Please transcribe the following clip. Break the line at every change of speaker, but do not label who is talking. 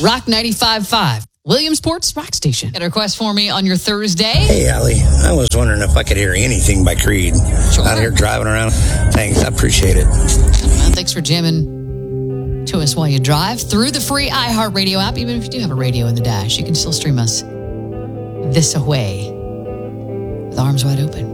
Rock 95.5. Williamsport's Rock Station. Get a request for me on your Thursday.
Hey, Allie. I was wondering if I could hear anything by Creed.
Sure.
Out here driving around. Thanks. I appreciate it.
Well, thanks for jamming to us while you drive through the free iHeartRadio app. Even if you do have a radio in the dash, you can still stream us this away with arms wide open.